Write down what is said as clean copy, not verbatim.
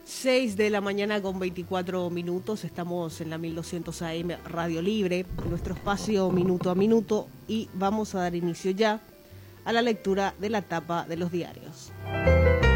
6 de la mañana con 24 minutos, estamos en la 1200 AM Radio Libre, en nuestro espacio Minuto a Minuto, y vamos a dar inicio ya a la lectura de la tapa de los diarios.